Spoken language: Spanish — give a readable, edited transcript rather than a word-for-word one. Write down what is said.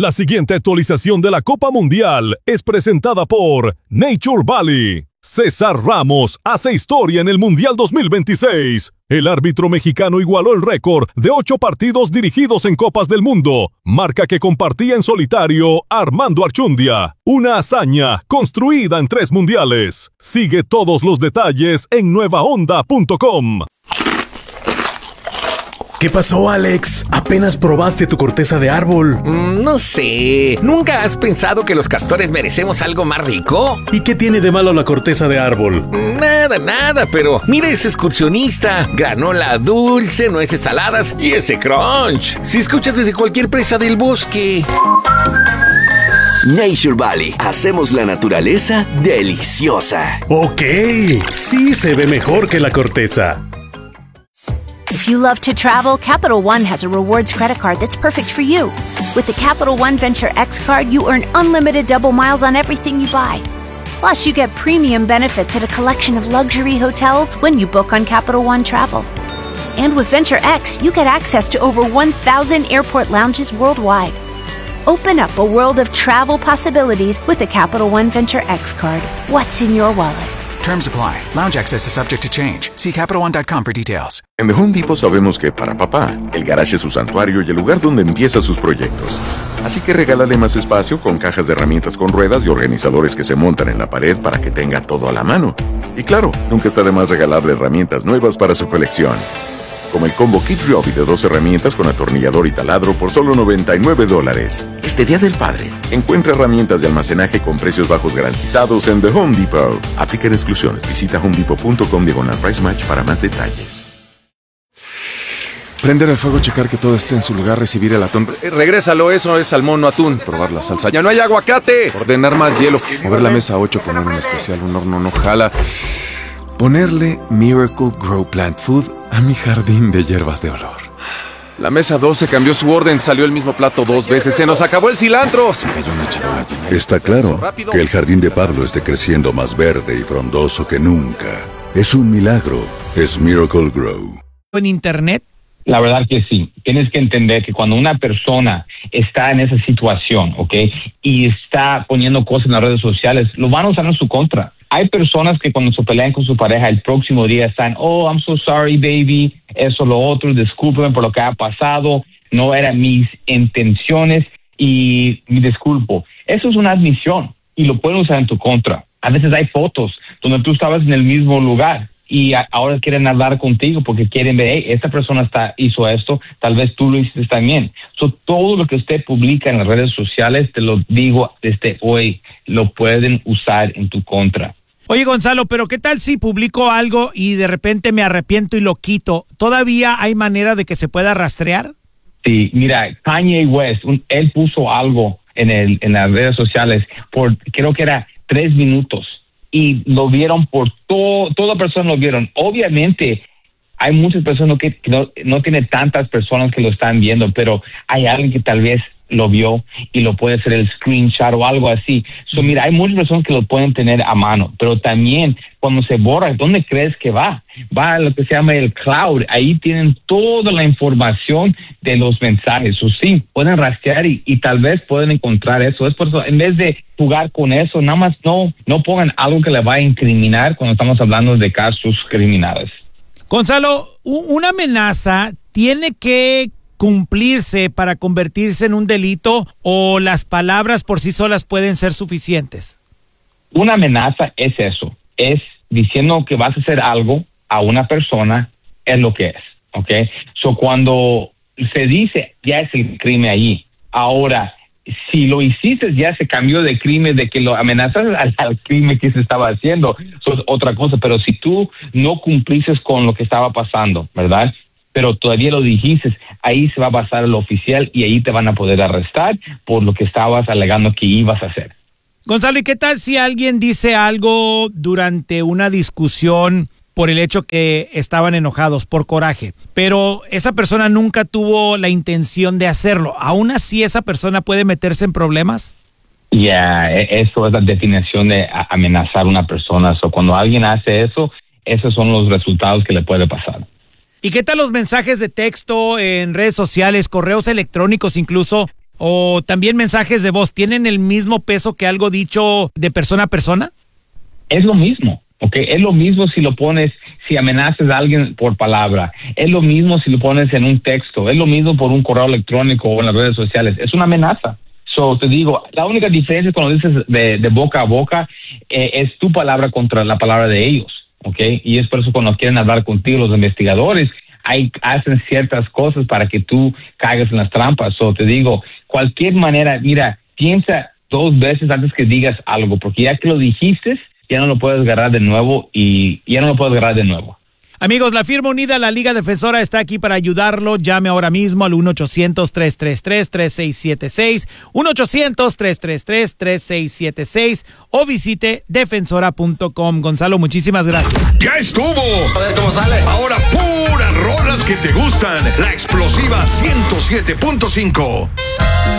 La siguiente actualización de la Copa Mundial es presentada por Nature Valley. César Ramos hace historia en el Mundial 2026. El árbitro mexicano igualó el récord de 8 partidos dirigidos en Copas del Mundo, marca que compartía en solitario Armando Archundia. Una hazaña construida en 3 mundiales. Sigue todos los detalles en nuevaonda.com. ¿Qué pasó, Alex? Apenas probaste tu corteza de árbol. No sé. ¿Nunca has pensado que los castores merecemos algo más rico? ¿Y qué tiene de malo la corteza de árbol? Nada, pero mira ese excursionista. Granola dulce, nueces saladas y ese crunch. Si escuchas desde cualquier presa del bosque. Nature Valley. Hacemos la naturaleza deliciosa. Ok, sí se ve mejor que la corteza. If you love to travel, Capital One has a rewards credit card that's perfect for you. With the Capital One Venture X card, you earn unlimited double miles on everything you buy. Plus, you get premium benefits at a collection of luxury hotels when you book on Capital One Travel. And with Venture X, you get access to over 1,000 airport lounges worldwide. Open up a world of travel possibilities with the Capital One Venture X card. What's in your wallet? Terms apply. Lounge access is subject to change. See CapitalOne.com for details. En The Home Depot sabemos que para papá, el garage es su santuario y el lugar donde empieza sus proyectos. Así que regálale más espacio con cajas de herramientas con ruedas y organizadores que se montan en la pared para que tenga todo a la mano. Y claro, nunca está de más regalarle herramientas nuevas para su colección. Como el combo Kid Ryobi de 2 herramientas con atornillador y taladro por solo $99. Este Día del Padre, encuentra herramientas de almacenaje con precios bajos garantizados en The Home Depot. Aplican exclusiones. Visita homedepot.com/price match para más detalles. Prender el fuego, checar que todo esté en su lugar, recibir el atún. Regrésalo, eso es salmón, no atún. Probar la salsa. ¡Ya no hay aguacate! Ordenar más hielo. Mover la mesa 8, poner un especial, un horno no jala. Ponerle Miracle Grow Plant Food a mi jardín de hierbas de olor. La mesa 12 cambió su orden, salió el mismo plato 2 veces. ¡Se nos acabó el cilantro! Se cayó una charola llena. Está claro que el jardín de Pablo esté creciendo más verde y frondoso que nunca. Es un milagro. Es Miracle Grow. ¿En internet? La verdad que sí. Tienes que entender que cuando una persona está en esa situación, ¿ok? Y está poniendo cosas en las redes sociales, lo van a usar en su contra. Hay personas que cuando se pelean con su pareja, el próximo día están, oh, I'm so sorry, baby, eso, lo otro, discúlpeme por lo que ha pasado, no eran mis intenciones y me disculpo. Eso es una admisión y lo pueden usar en tu contra. A veces hay fotos donde tú estabas en el mismo lugar y ahora quieren hablar contigo porque quieren ver, hey, esta persona hizo esto, tal vez tú lo hiciste también. Todo lo que usted publica en las redes sociales, te lo digo desde hoy, lo pueden usar en tu contra. Oye, Gonzalo, pero ¿qué tal si publico algo y de repente me arrepiento y lo quito? ¿Todavía hay manera de que se pueda rastrear? Sí, mira, Kanye West, él puso algo en las redes sociales creo que era 3 minutos y lo vieron toda persona lo vieron. Obviamente hay muchas personas que no tiene tantas personas que lo están viendo, pero hay alguien que tal vez lo vio y lo puede hacer el screenshot o algo así. Mira, hay muchas personas que lo pueden tener a mano, pero también cuando se borra, ¿dónde crees que va? Va a lo que se llama el cloud. Ahí tienen toda la información de los mensajes. Sí, pueden rastrear y tal vez pueden encontrar eso. Es por eso, en vez de jugar con eso, nada más no pongan algo que le va a incriminar cuando estamos hablando de casos criminales. Gonzalo, una amenaza tiene que cumplirse para convertirse en un delito o las palabras por sí solas pueden ser suficientes? Una amenaza es eso, es diciendo que vas a hacer algo a una persona, es lo que es, ¿ok? Cuando se dice, ya es el crimen allí. Ahora, si lo hiciste, ya se cambió de crimen, de que lo amenazas al crimen que se estaba haciendo, eso es otra cosa, pero si tú no cumpliste con lo que estaba pasando, ¿verdad?, pero todavía lo dijiste, ahí se va a basar el oficial y ahí te van a poder arrestar por lo que estabas alegando que ibas a hacer. Gonzalo, ¿y qué tal si alguien dice algo durante una discusión por el hecho que estaban enojados, por coraje, pero esa persona nunca tuvo la intención de hacerlo? ¿Aún así esa persona puede meterse en problemas? Eso es la definición de amenazar a una persona. Cuando alguien hace eso, esos son los resultados que le puede pasar. ¿Y qué tal los mensajes de texto en redes sociales, correos electrónicos incluso? o también mensajes de voz, ¿tienen el mismo peso que algo dicho de persona a persona? Es lo mismo. Okay, es lo mismo si lo pones, si amenazas a alguien por palabra. Es lo mismo si lo pones en un texto. Es lo mismo por un correo electrónico o en las redes sociales. Es una amenaza. So, te digo, la única diferencia cuando dices de boca a boca es tu palabra contra la palabra de ellos. Okay, y es por eso cuando quieren hablar contigo los investigadores, hacen ciertas cosas para que tú caigas en las trampas. So, te digo, cualquier manera, mira, piensa 2 veces antes que digas algo, porque ya que lo dijiste, ya no lo puedes agarrar de nuevo Amigos, la firma unida, la Liga Defensora, está aquí para ayudarlo. Llame ahora mismo al 1-800-333-3676, 1-800-333-3676 o visite defensora.com. Gonzalo, muchísimas gracias. ¡Ya estuvo! A ver cómo sale. Ahora puras rolas que te gustan. La explosiva 107.5.